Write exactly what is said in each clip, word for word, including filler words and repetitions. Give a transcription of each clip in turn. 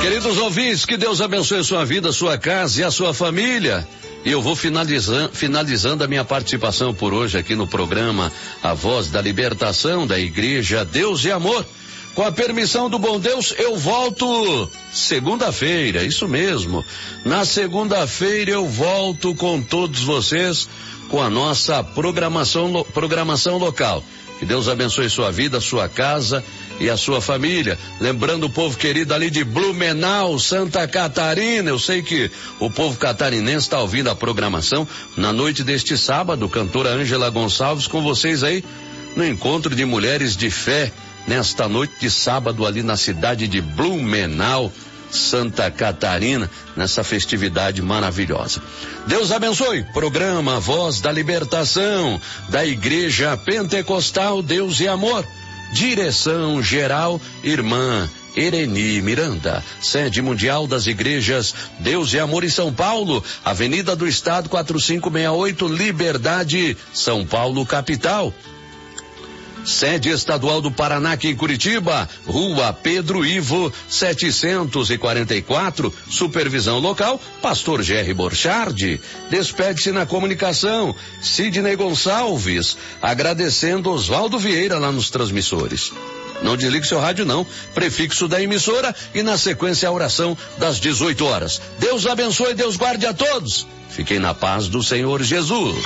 Queridos ouvintes, que Deus abençoe a sua vida, a sua casa e a sua família. E eu vou finalizando, finalizando a minha participação por hoje aqui no programa A Voz da Libertação da Igreja Deus e Amor. Com a permissão do bom Deus, eu volto segunda-feira, isso mesmo. Na segunda-feira eu volto com todos vocês com a nossa programação, programação local. Que Deus abençoe sua vida, sua casa e a sua família. Lembrando o povo querido ali de Blumenau, Santa Catarina. Eu sei que o povo catarinense está ouvindo a programação. Na noite deste sábado, cantora Ângela Gonçalves com vocês aí no Encontro de Mulheres de Fé. Nesta noite de sábado ali na cidade de Blumenau, Santa Catarina, nessa festividade maravilhosa. Deus abençoe. Programa Voz da Libertação da Igreja Pentecostal Deus e Amor. Direção geral, irmã Ereni Miranda. Sede mundial das igrejas Deus e Amor em São Paulo, Avenida do Estado quatrocentos e sessenta e oito, Liberdade, São Paulo, capital. Sede estadual do Paraná aqui em Curitiba, Rua Pedro Ivo, setecentos e quarenta e quatro, supervisão local, Pastor Jerry Borchardi. Despede-se na comunicação, Sidney Gonçalves, agradecendo Oswaldo Vieira lá nos transmissores. Não desligue seu rádio não, prefixo da emissora e na sequência a oração das dezoito horas. Deus abençoe, Deus guarde a todos. Fiquem na paz do Senhor Jesus.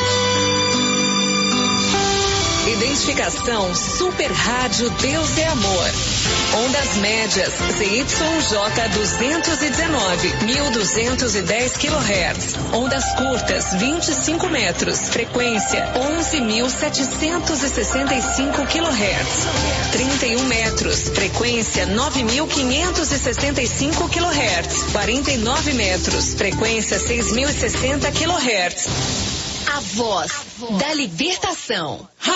Identificação Super Rádio Deus e Amor. Ondas médias Z Y J duzentos e dezenove, mil duzentos e dez quilohertz. Ondas curtas vinte e cinco metros. Frequência onze mil setecentos e sessenta e cinco quilohertz. trinta e um metros. Frequência nove mil quinhentos e sessenta e cinco quilohertz. quarenta e nove metros. Frequência seis mil e sessenta quilohertz. A voz da libertação.